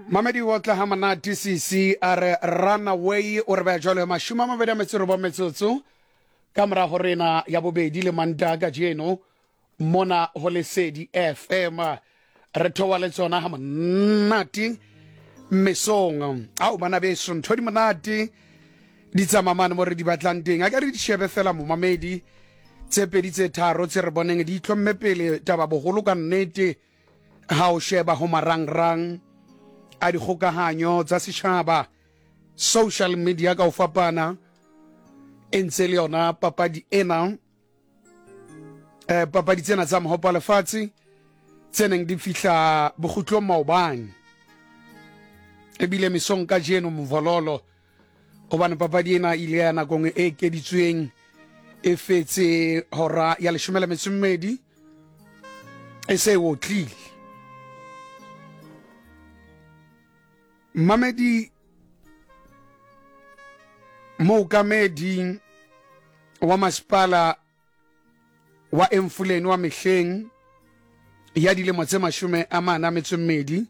Mamedi wotla hamana TCC are runaway o re ba jalo mashuma mabedi metsero ba metsotso kamera horena ya bobedi le mandaga jeno mona ho Lesedi FM re thowa le tsona ha monati mesong au bana be son thodi monati di tsamamane mo re di batlang teng a ka re di shebe fela mo mamedi tse pedi tse tharo tse re boneng di tlhomme pele taba bogolo ka nnete ha o sheba ho marangrang a di kgokahanyo tsa setšhaba social media ka o fapana entse le yona papadi ena papadi tsena tsa mahopa lefatshe tseneng di fihla bokgutlong maobane ebile mesong ka jeno movololo hobane papadi ena ile ya nakong e ekeditsweng e fetse hora ya 12 e se otlile Mamedi mookamedi wa masepala wa Emfuleni wa Mehleng ya dilemo tse 42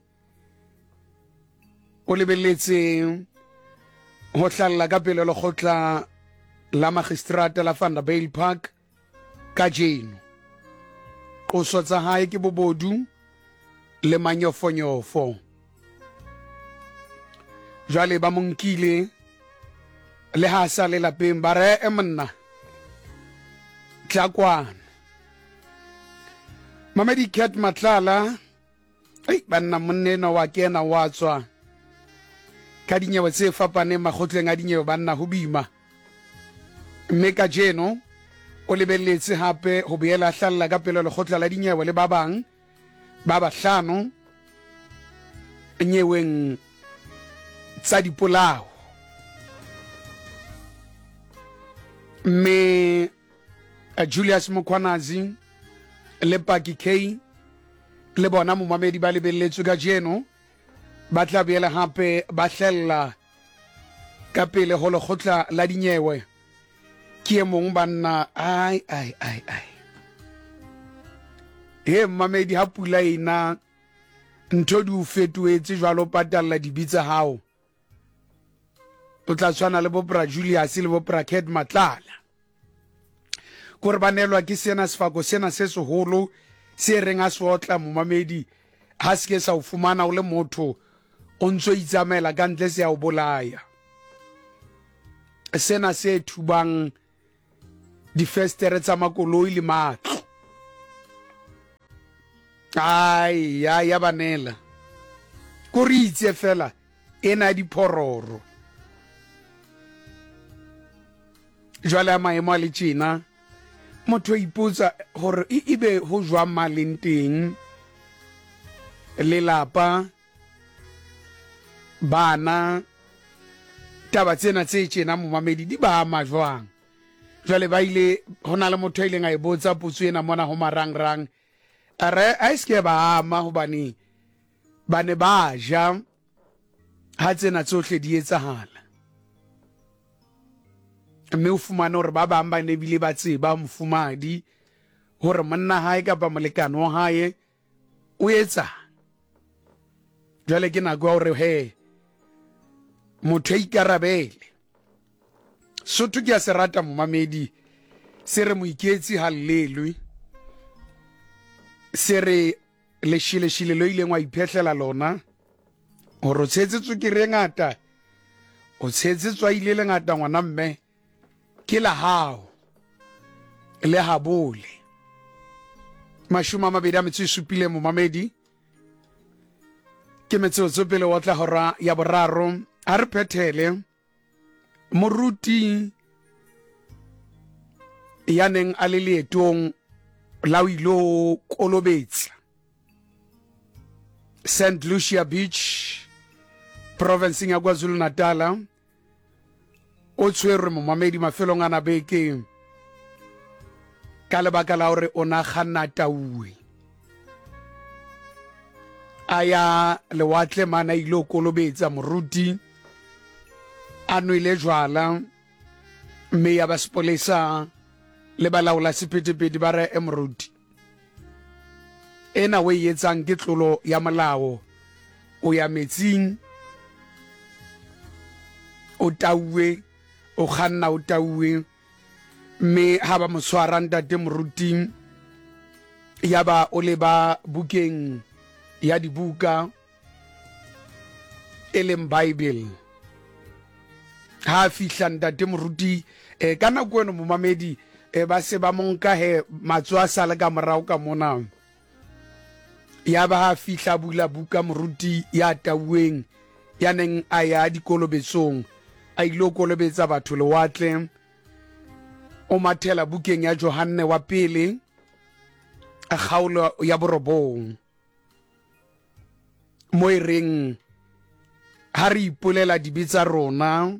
o lebelletse ho hlalla ka pele lekgotla la magistrata la Vanderbijlpark ka jeno o sotsa hae ke bobodu le manyofonyofo jwale ba monkile le ha sa le lapeng ba re monna tlakwana Mamedi Cat Matlala banna monnena wa kena wa tswa ka dinyewe tse fapane magotleng a dinyewe banna ho bima mme ka jeno o lebelletse hape ho boela hlalla ka pele lekgotla la dinyewe le ba bang ba bahlano nyeweng tsa dipolao mme Julius Mokhwanazi le Paki K le bona momamedi ba lebelletswe ka jeno ba tla boela hape ba hlella ka pele ho lekgotla la dinyewe ke mong banna ai he mamedi ha pula ina ntho di o fetoetse jwalo patalla dibitsa hao o tla tshwana le bopra Julius le bopra Cat Matlala gore banelwa ke sena sefako sena se seholo se reng a se otla momamedi ha se ke sa o fumana o le motho o ntso itsamela ka ntle se ya o bolaya sena se thubang difestere tsa makoloi le matlo ai ya banela ko re itse fela ena diphororo jwale a maemo a le tjena motho ipotsa hore ibe ho jwa maleng teng lelapa bana taba tsena tse tjena momamedi di ba ama jwang jwale ba ile hona le motho ile nga e botsa putso ena mona ho marangrang are a iske ba ama hobane bane ba ja ha tsena tsohle di etsahala mme o fumana hore ba bang ba ne bile ba tseba mofumadi hore monna hae kapa molekane wa hae o etsa jwale ke nako ya hore he motho ikarabele sotho ke a se rata momamedi se re moiketsi hallelwe se re leshile lo ileng wa iphehlela lona hore o tshetse tswekere ngata o tshetse tswaile le ngata ngwana mme ke la hao le habole 27 momamedi ke metsotso pele wa tla hora ya boraro a re phethele moruti ya neng a le leetong la o ilo kolobetsa St. Lucia Beach province ya KwaZulu Natal o tshwerwe momamedi mafelong ana beke ka lebaka la hore o nagana tauwe aya lewatle mana ilo kolobetsa moruti a nwele jwala mme ya ba sepolesa le balaola sephethephethe ba re moruti ena we etsang ke tlolo ya molao o ya metsing o tauwe o khanna o tauwe me ha ba moswara ntate moruti ya ba o le ba bukeng ya dibuka eleng Bible ha fihla ntate moruti kana kweno momamedi ba se ba monka he matswa sala ka morao ka mona ya ba ha fihla bula buka moruti ya tauweng ya neng a ya dikolobetsong a ilo kolobetsa batho le watle o mathela bukeng ya Johanne wa pele a kgaolo ya borobong mo ireng ha re ipolela dibitsa rona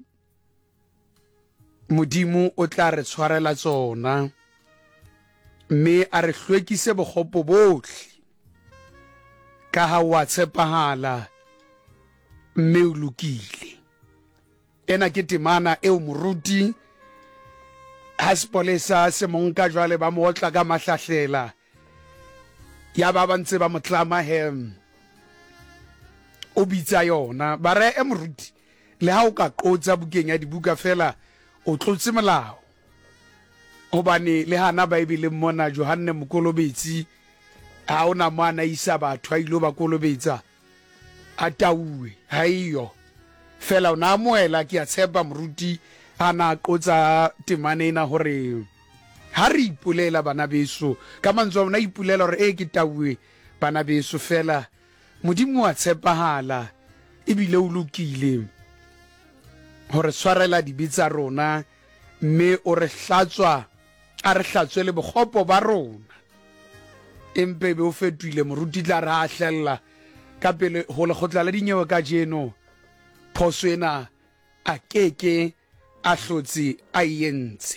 modimo o tla re tshwarela tsona mme a re hlwekise bogopo bohle ka ha wa tshepahala mme o lokile ena ke temana eo moruti haspolesa se monka jwale ba motla ka mahlahlela ya ba bantse ba motlama hem o bitsa yona ba re moruti le ha o ka qotsa bukeng ya dibuka fela o tlotse molao hobane le hana Bible mona Johanne mokolobetsi ha ona mwana isa batho a ilo ba kolobetsa a tauwe ha iyo fela ona moela ke a tshepa moruti ana qotsa temane ena hore ha re ipulela bana beso ka mantswe ona ipulela hore ke tauwe bana beso fela modimo wa tshepahala ebile o lokile hore tshwarela dibitsa rona mme o re hlatswa a re hlatswe le bogopo ba rona empe be o fetwile moruti tla re a hlella ka pele ho le khotla la dinyewe ka jeno phoso ena a keke a hlotse a yentse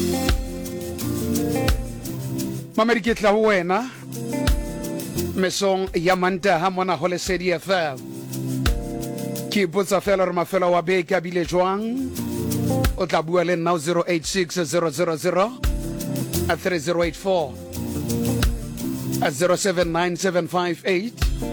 mamedi ke tla ho wena mesong ya manta ha mona ho Lesedi FM ke botsa fela re mafelo wa beke a bile jwang o tla bua le nna 086000 3084 079758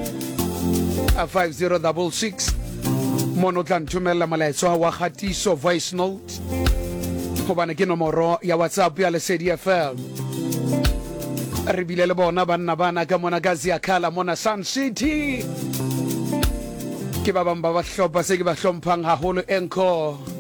5066 mono tla nthumela molaetsa wa khatiso voice note hobane ke nomoro ya WhatsApp ya Lesedi FM re bile le bona bana ka mona ka Ziakala mona Sun City ke ba bang ba hlopa se ke ba hlomphang haholo encore